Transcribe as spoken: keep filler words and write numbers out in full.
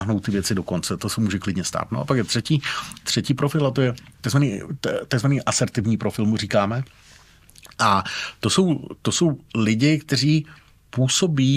hnout ty věci do konce, to se může klidně stát. No a pak je třetí, třetí profil a to je takzvaný, takzvaný asertivní profil, mu říkáme. A to jsou, to jsou lidi, kteří působí